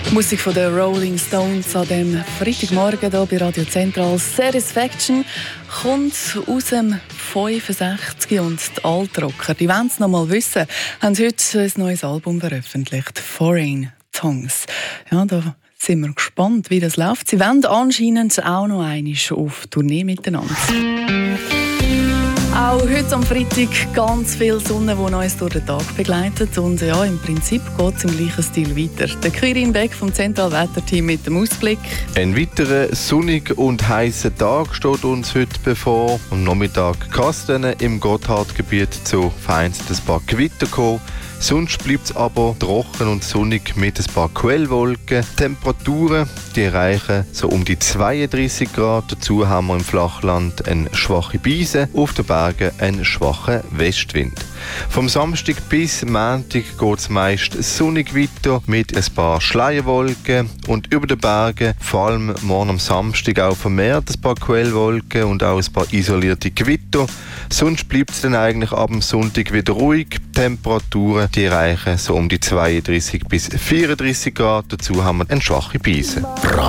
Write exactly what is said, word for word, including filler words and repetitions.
Musik von den Rolling Stones an dem Freitagmorgen hier bei Radio Central. Satisfaction kommt aus dem fünfundsechzig und die Altrocker, die wollen es noch mal wissen, haben heute ein neues Album veröffentlicht, Foreign Tongues. Ja, da sind wir gespannt, wie das läuft. Sie wollen anscheinend auch noch einmal auf Tournee miteinander. Auch heute am Freitag ganz viel Sonne, die uns durch den Tag begleitet. Und ja, im Prinzip geht es im gleichen Stil weiter. Der Quirin Beck vom Zentralwetterteam mit dem Ausblick. Ein weiterer sonniger und heißer Tag steht uns heute bevor. Am Nachmittag kann es dann im Gotthardgebiet zu vereinzelten paar Gewitter kommen. Sonst bleibt es aber trocken und sonnig mit ein paar Quellwolken. Temperaturen die erreichen so um die zweiunddreißig Grad. Dazu haben wir im Flachland eine schwache Brise, auf den Bergen einen schwachen Westwind. Vom Samstag bis Montag geht es meist sonnig weiter mit ein paar Schleierwolken und über den Bergen, vor allem morgen am Samstag, auch vermehrt ein paar Quellwolken und auch ein paar isolierte Gewitter. Sonst bleibt es dann eigentlich ab dem Sonntag wieder ruhig. Temperaturen die erreichen so um die zweiunddreißig bis vierunddreißig Grad. Dazu haben wir eine schwache Brise.